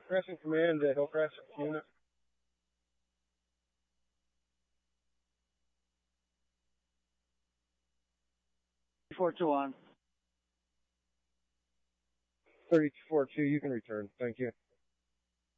Crescent Command, Hillcrest unit. 421. 34-2, you can return. Thank you.